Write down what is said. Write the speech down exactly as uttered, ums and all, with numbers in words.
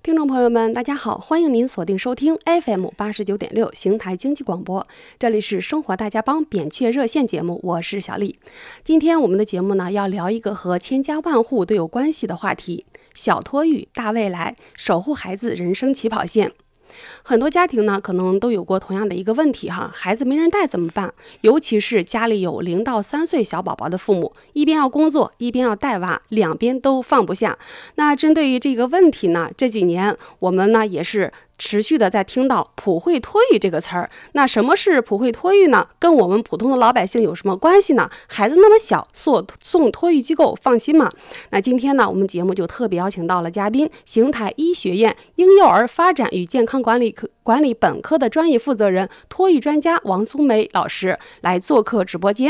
听众朋友们，大家好，欢迎您锁定收听 F M 八十九点六邢台经济广播，这里是生活大家帮扁鹊热线节目，我是小丽。今天我们的节目呢，要聊一个和千家万户都有关系的话题：小托育大未来，守护孩子人生起跑线。很多家庭呢，可能都有过同样的一个问题哈，孩子没人带怎么办？尤其是家里有零到三岁小宝宝的父母，一边要工作，一边要带娃，两边都放不下。那针对于这个问题呢，这几年我们呢也是持续的在听到普惠托育这个词儿。那什么是普惠托育呢？跟我们普通的老百姓有什么关系呢？孩子那么小，送送托育机构放心吗？那今天呢，我们节目就特别邀请到了嘉宾，邢台医学院婴幼儿发展与健康管理科管理本科的专业负责人、托育专家王松梅老师来做客直播间。